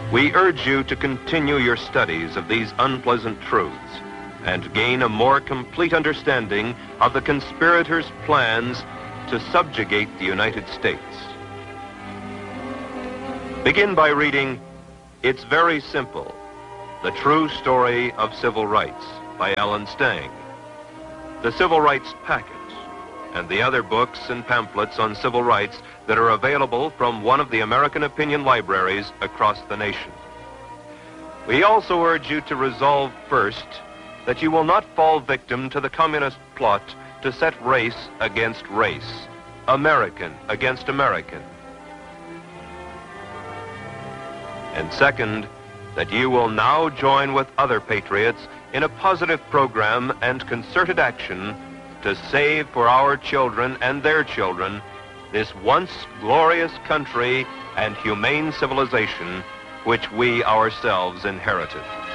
We urge you to continue your studies of these unpleasant truths and gain a more complete understanding of the conspirators' plans to subjugate the United States. Begin by reading It's Very Simple, The True Story of Civil Rights by Alan Stang, The Civil Rights Packet, and the other books and pamphlets on civil rights that are available from one of the American opinion libraries across the nation. We also urge you to resolve first that you will not fall victim to the communist plot to set race against race, American against American. And second, that you will now join with other patriots in a positive program and concerted action to save for our children and their children this once glorious country and humane civilization which we ourselves inherited.